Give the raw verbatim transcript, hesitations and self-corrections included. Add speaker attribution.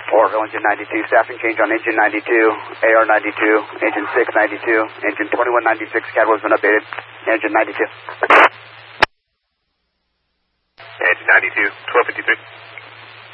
Speaker 1: Orville, engine ninety-two, staffing change on engine ninety-two, A R ninety-two, engine six ninety-two, engine twenty-one ninety-six, catalyst been updated, engine ninety-two.
Speaker 2: Engine ninety-two, twelve fifty-three.